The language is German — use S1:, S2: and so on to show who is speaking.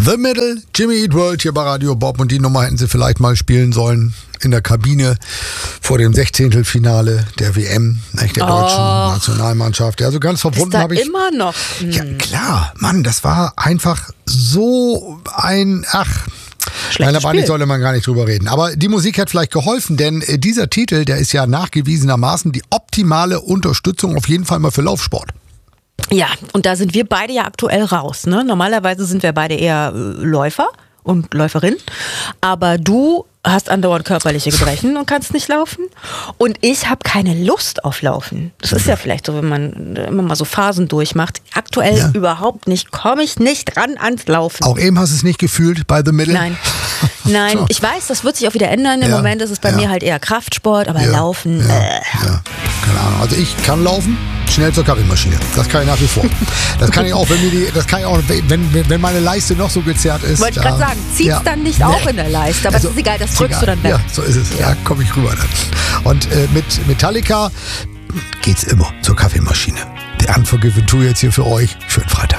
S1: The Middle, Jimmy Eat World hier bei Radio Bob, und die Nummer hätten sie vielleicht mal spielen sollen in der Kabine vor dem 16. der WM, der deutschen Nationalmannschaft. Also ganz verbunden habe ich.
S2: Ist da immer noch?
S1: Ja, klar, Mann, das war einfach so ein, nein, da sollte man gar nicht drüber reden. Aber die Musik hat vielleicht geholfen, denn dieser Titel, der ist ja nachgewiesenermaßen die optimale Unterstützung auf jeden Fall mal für Laufsport.
S2: Ja, und da sind wir beide ja aktuell raus. Ne? Normalerweise sind wir beide eher Läufer und Läuferinnen. Aber du hast andauernd körperliche Gebrechen und kannst nicht laufen. Und ich habe keine Lust auf Laufen. Das ist ja vielleicht so, wenn man immer mal so Phasen durchmacht. Aktuell überhaupt nicht. Komme ich nicht ran ans Laufen.
S1: Auch eben hast du es nicht gefühlt bei The Middle?
S2: Nein, so. Ich weiß, das wird sich auch wieder ändern. Im Moment ist es bei mir halt eher Kraftsport, aber Laufen.
S1: Keine Ahnung. Also ich kann laufen, schnell zur Kaffeemaschine. Das kann ich nach wie vor. Das kann ich auch, wenn meine Leiste noch so gezerrt ist.
S2: Wollte ich gerade sagen, zieht es dann nicht auch in der Leiste, aber es ist egal, das drückst du dann weg.
S1: Ja, so ist es. Ja, komme ich rüber dann. Und mit Metallica geht's immer zur Kaffeemaschine. Der Unforgiven 2 jetzt hier für euch. Schönen Freitag.